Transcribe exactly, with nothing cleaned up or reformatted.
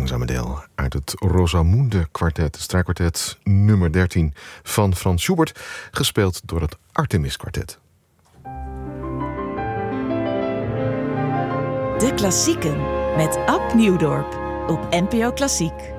langzame deel uit het Rosamunde kwartet, strijkkwartet nummer dertien van Franz Schubert, gespeeld door het Artemis kwartet. De Klassieken met Ab Nieuwdorp op N P O Klassiek.